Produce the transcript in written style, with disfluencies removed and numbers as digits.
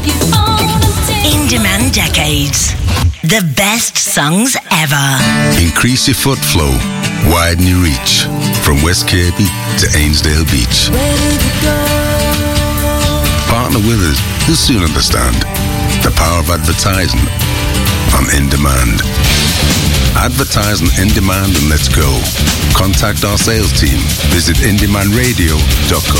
In Demand Decades. The best songs ever. Increase your foot flow, widen your reach. From West Kirby to Ainsdale Beach. Partner with us, you'll soon understand the power of advertising on In Demand. Advertise on In Demand and let's go. Contact our sales team. Visit indemandradio.com.